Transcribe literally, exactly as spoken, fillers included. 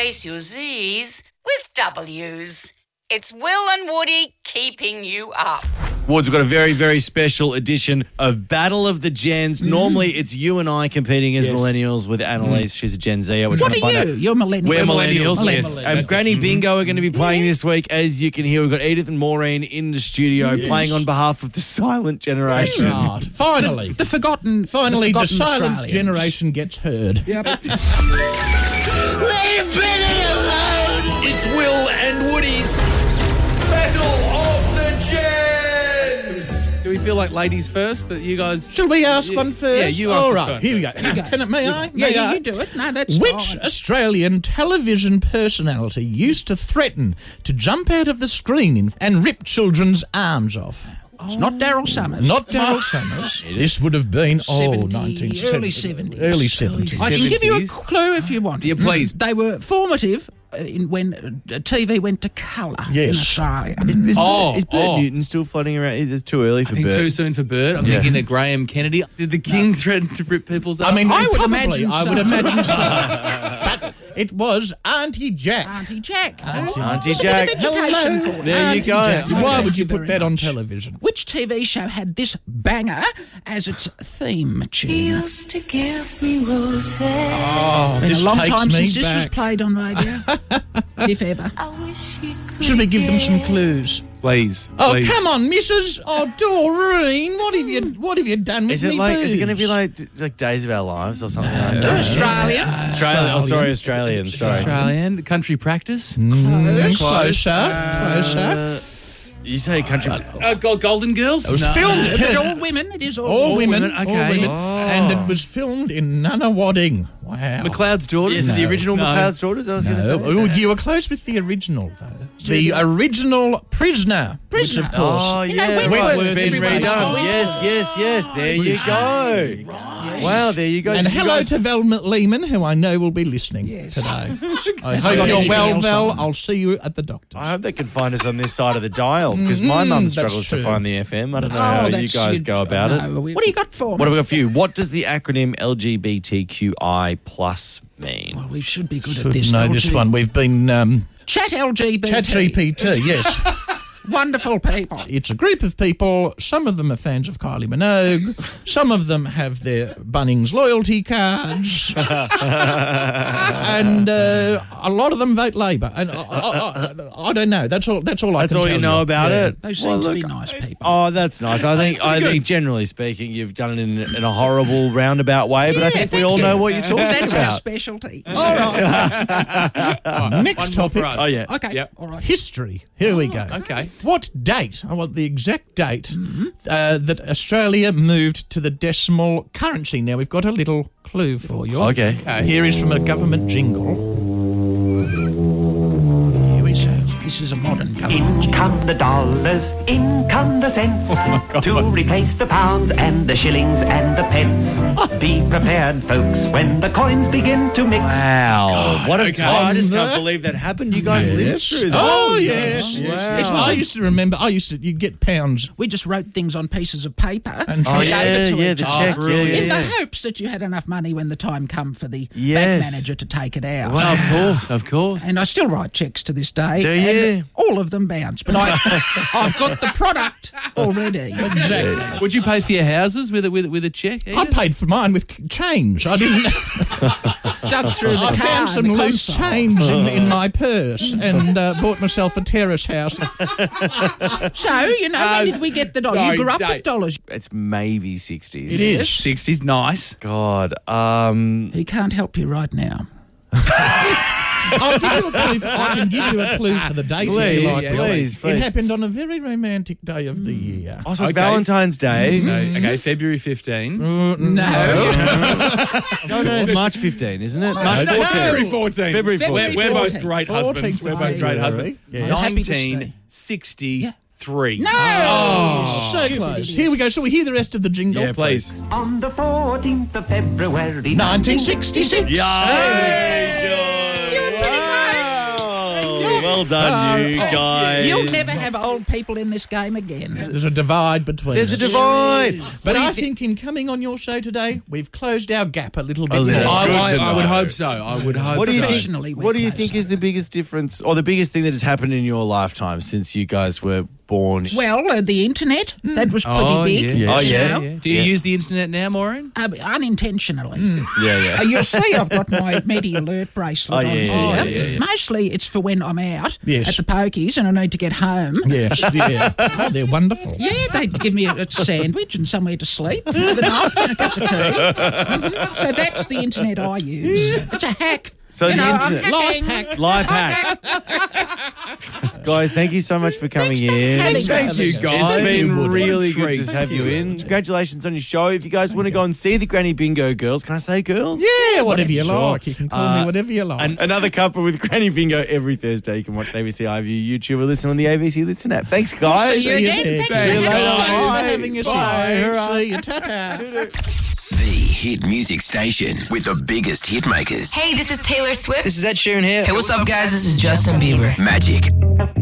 replace your Z's with W's. It's Will and Woody keeping you up. Woods, we've got a very, very special edition of Battle of the Gens. Mm. Normally, it's you and I competing as yes. millennials with Annalise. Mm. She's a Gen Z. What are you? Out. You're millennials. We're millennials. millennials. Yes. And Granny Bingo are going to be playing yeah. this week. As you can hear, we've got Edith and Maureen in the studio yes. playing on behalf of the silent generation. Right. Finally. The, the forgotten Finally, the, the forgotten silent Australians. generation gets heard. Yep. Leave Billy alone! It's Will and Woody's Battle of the Gens! Do we feel like ladies first? That you guys... Shall we ask you, one first? Yeah, you ask All us right, first. here we go. Here you go. Can it, may I? Yeah, May yeah, I? you do it. No, that's Which fine. Australian television personality used to threaten to jump out of the screen and rip children's arms off? It's not Daryl Summers. Not Daryl Summers. This would have been, oh, seventy, nineteen seventy. early seventies. Early seventies. I can give you a clue if you want. Yeah, please. They were formative uh, in when uh, T V went to colour Yes. in Australia. Is, is, Oh, is Bert oh. Newton still floating around? Is it too early for I think Bert? too soon for Bert. I'm Yeah. thinking of Graham Kennedy. Did the King threaten to rip people's arms? I mean, I would probably, imagine I so. would imagine so. But it was Auntie Jack. Auntie Jack. Auntie, Auntie It's a Jack. bit of education Hello. for you. There you Auntie go. Jack. Why Thank would you very put that on much. television? Which T V show had this banger as its theme tune? Used to give me roses. Oh, Been this a long takes time me since this was back. played on radio, if ever. I wish you could Should we give them some again. clues? Please. Oh, please. come on, Missus Oh, Doreen, what have you what have you done with Is it me like? Is it going to be boobs? like like Days of Our Lives or something like that? Australian. Australian. Oh, sorry, Australian. Sorry. Australian country practice. Mm, closer, closer. Uh, you say country. Uh, Go- Golden Girls. It was No. filmed But all women, it is all, all women, women, all okay. women, Oh. and it was filmed in Nunawading. Wow. McLeod's Daughters. Yes, the No. original No. McLeod's Daughters. I was going to No, say. oh, you were close with the original, though. The original Prisoner, Prisoner. which of course. Oh, You know, yeah, Wentworth, right. It's been everybody redone. knows. Yes, yes, yes. There you go. Wow, there you go. And Did you hello guys- to Velma Lehman, who I know will be listening Yes. today. I Has hope got you're anything well, else Vel. on? I'll see you at the doctor's. I hope they can find us on this side of the dial because my mum that's struggles to true. find the F M. I don't know Oh, how you that's- guys you- go about no, it. we- What do you got for What me? have we got for you? What does the acronym L G B T Q I plus mean? Well, we should be good Should at this. know L G. this one. We've been um, Chat L G B T. Chat G P T, yes. Wonderful people. It's a group of people. Some of them are fans of Kylie Minogue. Some of them have their Bunnings loyalty cards. and uh, a lot of them vote Labor. And I, I, I, I don't know. That's all That's all I That's can all tell you know about Yeah. it. They seem Well, to look, be nice people. Oh, that's nice. I think I think generally speaking, you've done it in, in a horrible roundabout way, but I Yeah, think we thank all you. know what you're talking That's our about. specialty. All right. Next One more topic. for us. Oh yeah. Okay. Yep. All right. History. Here we go. Okay. What date? I want the exact date Mm-hmm. uh, that Australia moved to the decimal currency. Now, we've got a little clue for you. Okay. Okay. Here is from a government jingle. Here we go. This is a modern government In jingle. come the dollars, in come the cents, to replace the pounds and the shillings and the pence. Be prepared, folks, when the coins begin to mix. Wow. what a okay. time. I just On can't the- believe that happened. You guys lived Yes. through that. Oh, yes. Wow. yes. It's- I used to remember, I used to, you'd get pounds. We just wrote things on pieces of paper And Oh, gave yeah, it to yeah, each the other check. Yeah, yeah, in yeah. the hopes that you had enough money when the time come for the Yes. bank manager to take it out. Well, of course, of course. And I still write checks to this day. Do and you? all of them bounce. But I, I've got the product already. Exactly. Would you pay for your houses with a with, a- with a check? I paid for mine with c- change. I didn't. Dug through the I car found some and the loose console. change in, in my purse and uh, bought myself a terrace house. So, you know, Uh, when did we get the dollar? sorry, You grew up Dave. with dollars. It's maybe sixties. It is. sixties, nice. God. Um. He can't help you right now. I'll give you a clue. For, I can give you a clue for the date if Please, you like. yeah, Bill. please, please. It happened on a very romantic day of the year. Oh, so it's Okay. Valentine's Day. So, okay, February fifteenth. No. No, no, it's March fifteenth, isn't it? March No, no. February fourteenth. February We're, fourteenth. we're both fourteenth. great husbands. We're both great husbands. Yeah. Happy to stay. nineteen sixty-three. No. Oh, so Stupid close. idiot. Here we go. Shall we hear the rest of the jingle? Yeah, please. On the fourteenth of February, nineteen sixty-six. Yeah. Very good. You're pretty Wow. You're Well Well done, you guys. You'll never have old people in this game again. There's a divide between There's a us. divide. But I think in coming on your show today, we've closed our gap a little bit. Oh, yeah. more. I, good I, to I would know. hope so. I would hope What do you so. think? Professionally, we're What do you close. think is the biggest difference, or the biggest thing that has happened in your lifetime since you guys were born? Well, uh, the internet, that was pretty Oh, big. yeah. Oh, you yeah. know. Yeah. Do you Yeah. use the internet now, Maureen? Uh, unintentionally. Yeah, yeah. Uh, you'll see I've got my Medi Alert bracelet Oh, on yeah, here. yeah, yeah, yeah. Mostly it's for when I'm out Yes. at the pokies and I need to get home. Yes, yeah. Oh, they're wonderful. Yeah, they give me a, a sandwich and somewhere to sleep for the night and a cup of tea. Mhm. So that's the internet I use. It's a hack. So You the know, I'm internet- hacking. Life hack. Life hack. Guys, thank you so much for coming in. having us. Thank you, It's guys. been What a really good treat. to have you in. Congratulations on your show. If you guys want to go and see the Granny Bingo girls, can I say girls? Yeah, whatever you Sure. like. You can call Uh, me whatever you like. And another couple with Granny Bingo every Thursday. You can watch A B C iView YouTube or listen on the A B C Listen app. Thanks, guys. See you again. there. Thanks for See you having later. us. Thanks Bye. for having us. Bye. here. Hurrah. See you. Ta-ta. The hit music station with the biggest hit makers. Hey, this is Taylor Swift. This is Ed Sheeran here. Hey, what's up, guys? This is Justin Bieber. Magic